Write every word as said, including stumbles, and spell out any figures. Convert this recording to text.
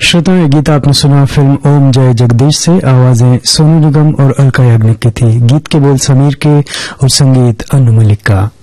श्रोताओं, ये गीत आपने सुना फिल्म ओम जय जगदीश से। आवाजें सोनू निगम और अलका याग्निक की थी। गीत के बोल समीर के और संगीत अनु मलिक का।